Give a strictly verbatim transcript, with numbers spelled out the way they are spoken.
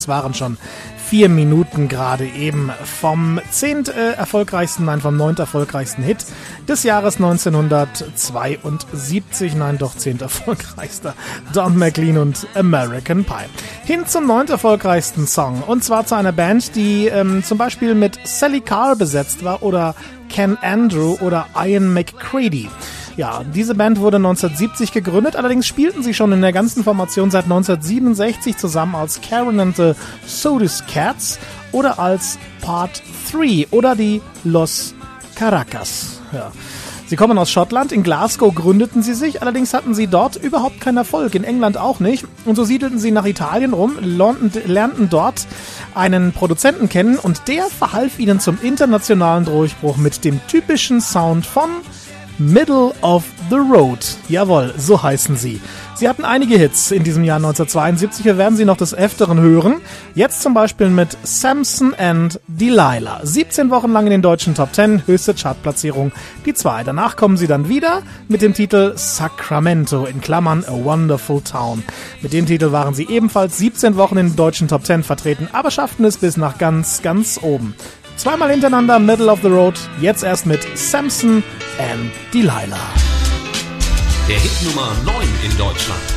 Das waren schon vier Minuten gerade eben vom zehnt äh, erfolgreichsten, nein, vom neunt erfolgreichsten Hit des Jahres neunzehnhundertzweiundsiebzig. Nein, doch zehnt erfolgreichster. Don McLean und American Pie. Hin zum neunt erfolgreichsten Song. Und zwar zu einer Band, die ähm, zum Beispiel mit Sally Carr besetzt war oder Ken Andrew oder Ian McCready. Ja, diese Band wurde neunzehnhundertsiebzig gegründet, allerdings spielten sie schon in der ganzen Formation seit neunzehnhundertsiebenundsechzig zusammen als Karen and the Sodus Cats oder als Part drei oder die Los Caracas. Ja. Sie kommen aus Schottland, in Glasgow gründeten sie sich, allerdings hatten sie dort überhaupt keinen Erfolg, in England auch nicht. Und so siedelten sie nach Italien rum, lernten dort einen Produzenten kennen und der verhalf ihnen zum internationalen Durchbruch mit dem typischen Sound von Middle of the Road. Jawohl, so heißen sie. Sie hatten einige Hits in diesem Jahr neunzehnhundertzweiundsiebzig. Wir werden sie noch des Öfteren hören. Jetzt zum Beispiel mit Samson and Delilah. siebzehn Wochen lang in den deutschen Top zehn, höchste Chartplatzierung die zwei. Danach kommen sie dann wieder mit dem Titel Sacramento, in Klammern A Wonderful Town. Mit dem Titel waren sie ebenfalls siebzehn Wochen in den deutschen Top zehn vertreten, aber schafften es bis nach ganz, ganz oben. Zweimal hintereinander Middle of the Road, jetzt erst mit Samson and Delilah. Der Hit Nummer neun in Deutschland.